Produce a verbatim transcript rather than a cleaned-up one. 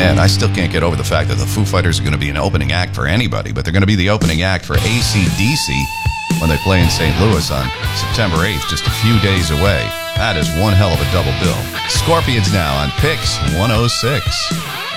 Man, I still can't get over the fact that the Foo Fighters are going to be an opening act for anybody, but they're going to be the opening act for A C D C when they play in Saint Louis on September eighth, just a few days away. That is one hell of a double bill. Scorpions now on Pix one oh six.